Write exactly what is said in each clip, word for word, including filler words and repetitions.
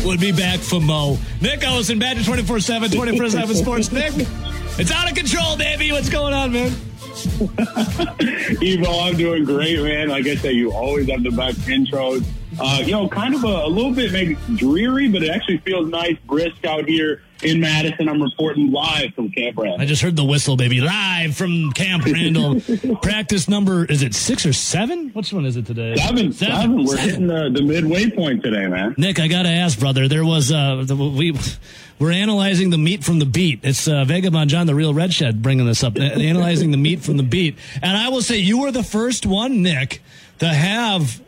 would be back for Mo. Nick Ellison, Badger twenty-four seven, twenty-four seven Sports. Nick, it's out of control, baby. What's going on, man? Evo, I'm doing great, man. Like I said, you always have the best intros. Uh, you know, kind of a, a little bit maybe dreary, but it actually feels nice, brisk out here in Madison. I'm reporting live from Camp Randall. I just heard the whistle, baby. Live from Camp Randall. Practice number, is it six or seven? Which one is it today? Seven. Seven. seven. We're seven. hitting the, the midway point today, man. Nick, I got to ask, brother. There was, uh, the, we, we're analyzing the meat from the beat. It's uh, Vagabond John, the Real Red Shed, bringing this up. Analyzing the meat from the beat. And I will say, you were the first one, Nick, to have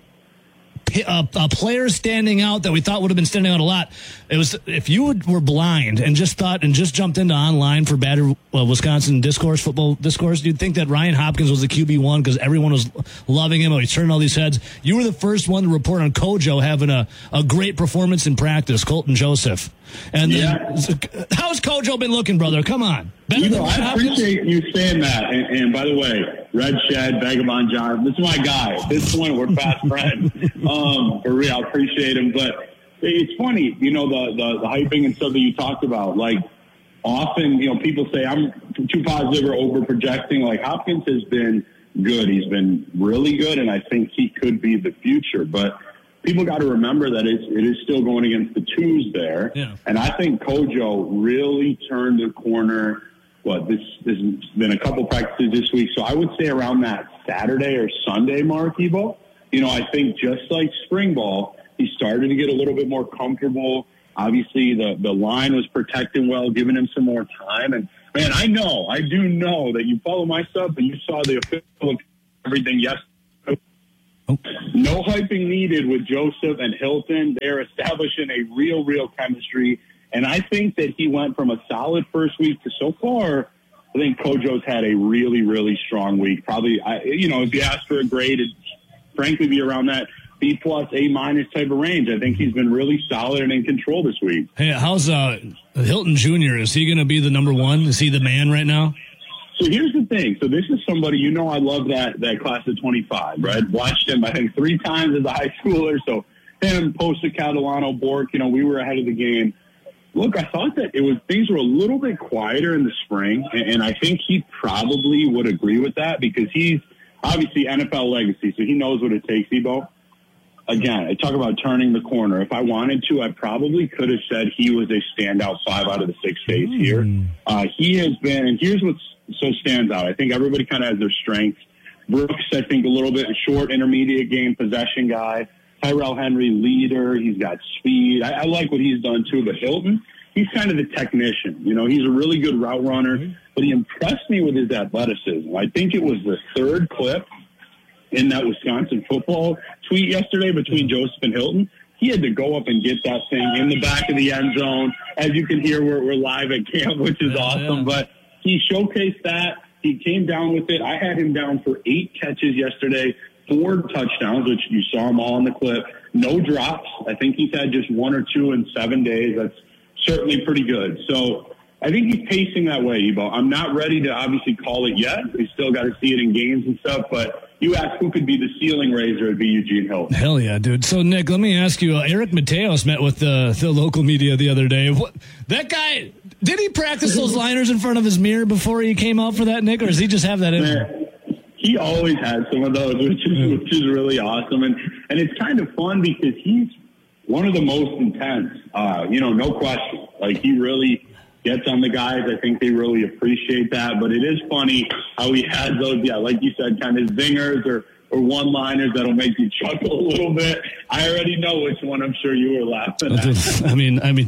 A, a player standing out that we thought would have been standing out a lot. It was if you would, were blind and just thought and just jumped into online for Badger uh, Wisconsin discourse, football discourse, you'd think that Ryan Hopkins was the Q B one because everyone was loving him. He's turning all these heads. You were the first one to report on Kojo having a, a great performance in practice, Colton Joseph. And yeah. then, how's Kojo been looking, brother? Come on. Better you know, I Hopkins? appreciate you saying that. And, and by the way, Red Shed, Vagabond John, this is my guy. At this point, we're fast friends. Um, for real, I appreciate him. But it's funny, you know, the, the, the hyping and stuff that you talked about. Like, often, you know, people say I'm too positive or over projecting. Like, Hopkins has been good. He's been really good, and I think he could be the future. But people got to remember that it's, it is still going against the twos there. Yeah. And I think Kojo really turned the corner. What, this, this has been a couple practices this week. So I would say around that Saturday or Sunday mark, Evo. You know, I think just like spring ball, he started to get a little bit more comfortable. Obviously, the, the line was protecting well, giving him some more time. And, man, I know, I do know that you follow my stuff and you saw the official everything yesterday. Oh. No hyping needed with Joseph and Hilton. They're establishing a real, real chemistry. And I think that he went from a solid first week to so far, I think Kojo's had a really, really strong week. Probably, I, you know, if you ask for a grade, it'd frankly be around that B plus, A minus type of range. I think he's been really solid and in control this week. Hey, how's uh, Hilton Junior? Is he going to be the number one? Is he the man right now? So here's the thing. So this is somebody, you know, I love that, that class of twenty-five, right? Watched him, I think, three times as a high schooler. So him, Posta, Catalano, Bork, you know, we were ahead of the game. Look, I thought that it was things were a little bit quieter in the spring, and, and I think he probably would agree with that because he's obviously N F L legacy, so he knows what it takes, Ebo. Again, I talk about turning the corner. If I wanted to, I probably could have said he was a standout five out of the six days mm. here. Uh, he has been, and here's what so stands out. I think everybody kind of has their strengths. Brooks, I think, a little bit short, intermediate game, possession guy. Tyrell Henry, leader. He's got speed. I, I like what he's done, too. But Hilton, he's kind of the technician. You know, he's a really good route runner. Mm-hmm. But he impressed me with his athleticism. I think it was the third clip in that Wisconsin football tweet yesterday between Joseph and Hilton. He had to go up and get that thing in the back of the end zone. As you can hear, we're, we're live at camp, which is yeah, awesome. Yeah. But he showcased that. He came down with it. I had him down for eight catches yesterday. Four touchdowns, which you saw them all in the clip. No drops. I think he's had just one or two in seven days. That's certainly pretty good. So I think he's pacing that way, Ebo. I'm not ready to obviously call it yet. We still got to see it in games and stuff. But you ask who could be the ceiling raiser, it'd be Eugene Hilton. Hell yeah, dude. So, Nick, let me ask you. Uh, Eric Mateos met with uh, the local media the other day. What, that guy, did he practice those liners in front of his mirror before he came out for that, Nick? Or does he just have that in there? He always has some of those, which is, which is really awesome. And, and it's kind of fun because he's one of the most intense, uh, you know, no question. Like, he really gets on the guys. I think they really appreciate that. But it is funny how he has those, yeah, like you said, kind of zingers or, or one-liners that'll make you chuckle a little bit. I already know which one I'm sure you were laughing at. I mean, I mean,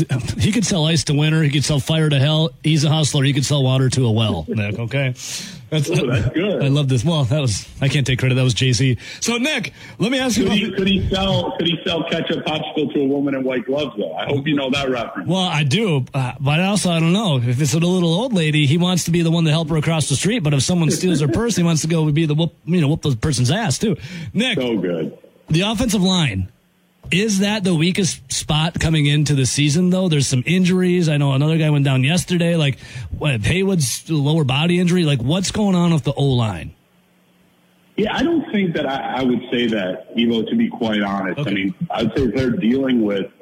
he could sell ice to winter. He could sell fire to hell. He's a hustler. He could sell water to a well, Nick, okay? That's, Ooh, that's good. I love this. Well, that was, I can't take credit. That was J C. So, Nick, let me ask could you. He, could he sell, could he sell ketchup popsicle to a woman in white gloves, though? I hope you know that reference. Well, I do, uh, but also I don't know. If it's a little old lady, he wants to be the one to help her across the street, but if someone steals her purse, he wants to go be the whoop, you know, whoop the person's ass, too. Nick. So good. The offensive line. Is that the weakest spot coming into the season, though? There's some injuries. I know another guy went down yesterday. Like, what, Haywood's lower body injury. Like, what's going on with the O-line? Yeah, I don't think that I, I would say that, Evo, to be quite honest. Okay. I mean, I would say they're dealing with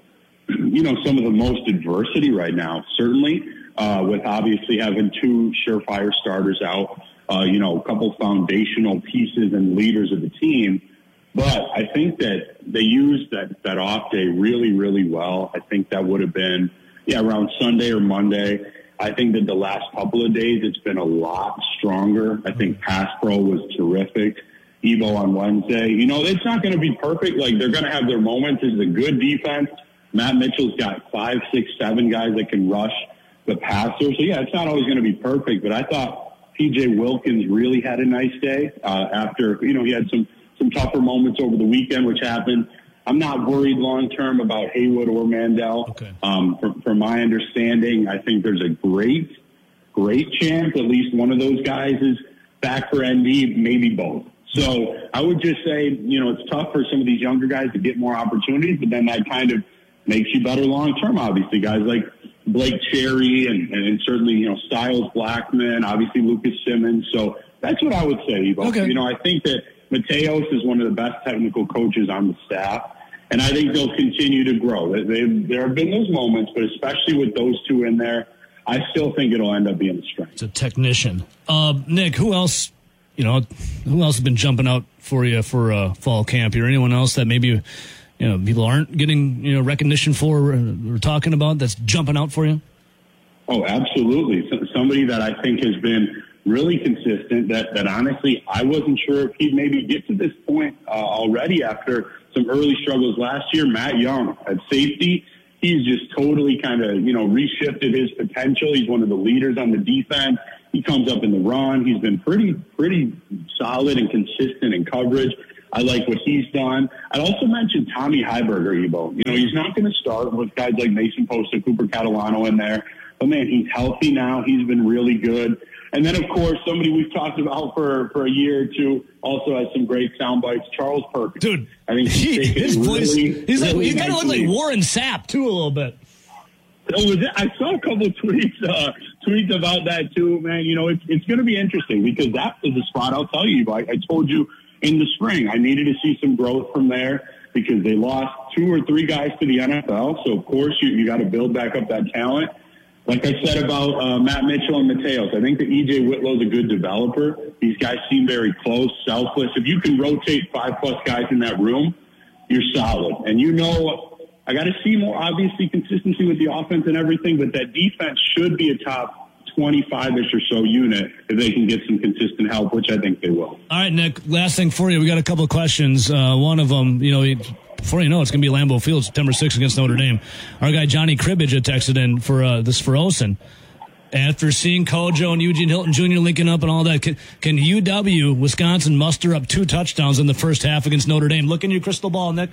you know, some of the most adversity right now, certainly, uh, with obviously having two surefire starters out, uh, you know, a couple foundational pieces and leaders of the team. But I think that they used that, that off day really, really well. I think that would have been, yeah, around Sunday or Monday. I think that the last couple of days, it's been a lot stronger. I think pass pro was terrific. Evo on Wednesday. You know, it's not going to be perfect. Like, they're going to have their moments. This is a good defense. Matt Mitchell's got five, six, seven guys that can rush the passer. So, yeah, it's not always going to be perfect. But I thought P J Wilkins really had a nice day uh, after, you know, he had some, some tougher moments over the weekend, which happened. I'm not worried long-term about Haywood or Mandel. Okay. Um, from, from my understanding, I think there's a great, great chance at least one of those guys is back for N D, maybe both. So I would just say, you know, it's tough for some of these younger guys to get more opportunities, but then that kind of makes you better long-term, obviously. Guys like Blake Cherry and, and certainly, you know, Styles Blackman, obviously Lucas Simmons. So that's what I would say, Evo. Okay. You know, I think that Mateos is one of the best technical coaches on the staff. And I think they'll continue to grow. They, they, there have been those moments, but especially with those two in there, I still think it'll end up being a strength. It's a technician. Uh, Nick, who else, you know, who else has been jumping out for you for uh, fall camp here? Anyone else that maybe, you know, people aren't getting, you know, recognition for or, or talking about that's jumping out for you? Oh, absolutely. So, somebody that I think has been really consistent that, that honestly, I wasn't sure if he'd maybe get to this point uh, already after some early struggles last year. Matt Young at safety, he's just totally kind of, you know, reshifted his potential. He's one of the leaders on the defense. He comes up in the run. He's been pretty, pretty solid and consistent in coverage. I like what he's done. I'd also mention Tommy Heiberger, Ebo. You know, he's not going to start with guys like Mason Posta, Cooper Catalano in there. But, man, he's healthy now. He's been really good. And then, of course, somebody we've talked about for, for a year or two also has some great sound bites, Charles Perkins. Dude, I think he, his voice, really, he's like, really he kind of looked like Warren Sapp, too, a little bit. Oh, was it? I saw a couple of tweets, uh, tweets about that, too, man. You know, it's, it's going to be interesting because that is a spot, I'll tell you, I, I told you in the spring, I needed to see some growth from there because they lost two or three guys to the N F L. So, of course, you, you got to build back up that talent. Like I said about uh, Matt Mitchell and Mateos, I think that E J Whitlow's a good developer. These guys seem very close, selfless. If you can rotate five-plus guys in that room, you're solid. And you know, I got to see more, obviously, consistency with the offense and everything, but that defense should be a top twenty-five-ish or so unit if they can get some consistent help, which I think they will. All right, Nick, last thing for you. We got a couple of questions. Uh, one of them, you know, he, before you know, it's going to be Lambeau Field September sixth against Notre Dame. Our guy Johnny Cribbage had texted in for uh, this for Osen. After seeing Kojo and Eugene Hilton Junior linking up and all that, can, can U W, Wisconsin, muster up two touchdowns in the first half against Notre Dame? Look in your crystal ball, Nick.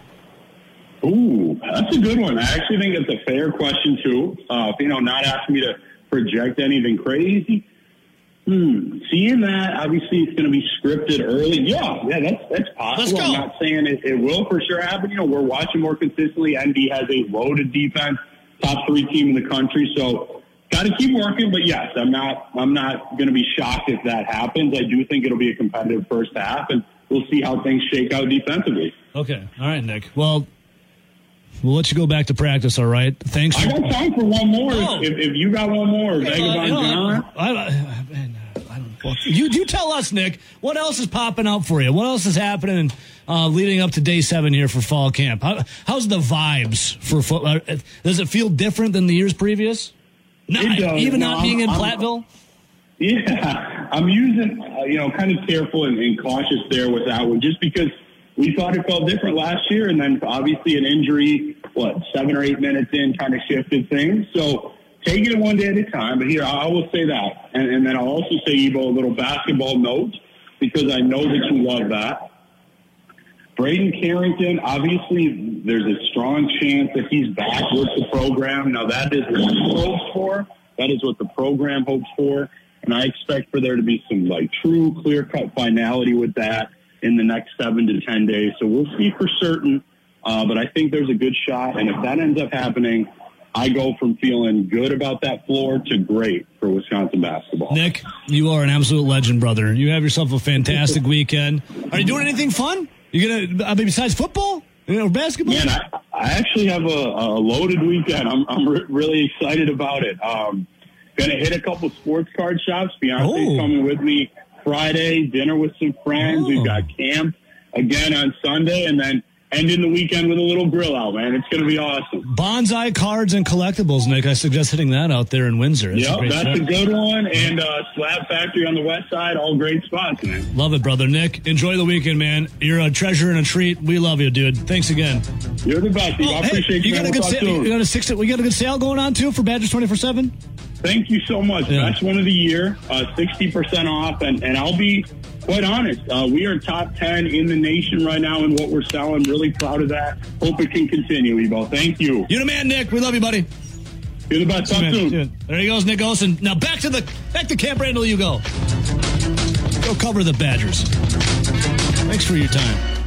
Ooh, that's a good one. I actually think it's a fair question, too. Uh, you know, not asking me to project anything crazy. Hmm. Seeing that, obviously, it's going to be scripted early. Yeah, yeah, that's that's possible. I'm not saying it, it will for sure happen. You know, we're watching more consistently. N D has a loaded defense, top three team in the country. So, got to keep working. But yes, I'm not. I'm not going to be shocked if that happens. I do think it'll be a competitive first half, and we'll see how things shake out defensively. Okay. All right, Nick. Well, we'll let you go back to practice, all right? Thanks. I got time for one more. Oh. If, if you got one more, okay, Vagabond well, you know, John. I, I, man, I don't, well, you, you tell us, Nick, what else is popping out for you? What else is happening uh, leading up to day seven here for fall camp? How, how's the vibes for football? Does it feel different than the years previous? No, even no, not being I'm, in Platteville? Yeah, I'm using, uh, you know, kind of careful and, and cautious there with that one just because we thought it felt different last year, and then obviously an injury, what, seven or eight minutes in kind of shifted things. So taking it one day at a time. But here, I will say that. And, and then I'll also say, Evo, a little basketball note, because I know that you love that. Braden Carrington, obviously, there's a strong chance that he's back with the program. Now, that is what he hopes for. That is what the program hopes for. And I expect for there to be some, like, true, clear-cut finality with that in the next seven to ten days. So we'll see for certain. Uh, but I think there's a good shot. And if that ends up happening, I go from feeling good about that floor to great for Wisconsin basketball. Nick, you are an absolute legend, brother. You have yourself a fantastic weekend. Are you doing anything fun? You gonna, I mean, besides football? You know, basketball? Man, I, I actually have a, a loaded weekend. I'm, I'm re- really excited about it. Um, gonna hit a couple sports card shops. Beyonce's Oh. coming with me Friday. Dinner with some friends. Oh. We've got camp again on Sunday, and then ending the weekend with a little grill out. Man, it's gonna be awesome. Bonsai Cards and Collectibles, Nick. I suggest hitting that out there in Windsor. It's a Yep, great that's spot. a good one. And uh, Slab Factory on the west side, all great spots, man. Love it, brother. Nick, enjoy the weekend, man. You're a treasure and a treat. We love you, dude. Thanks again. You're the best. Steve. Oh, I hey, appreciate you you. got Man. a good We'll talk sale. soon. You got a six. We got a good sale going on too for Badgers twenty-four seven. Thank you so much. Yeah. Best one of the year, uh, sixty percent off. And, and I'll be quite honest, uh, we are top ten in the nation right now in what we're selling. Really proud of that. Hope it can continue, Ebo. Thank you. You're the man, Nick. We love you, buddy. You're the best. Talk Man, soon. dude. There he goes, Nick Olson. Now back to the back to Camp Randall. You go. Go cover the Badgers. Thanks for your time.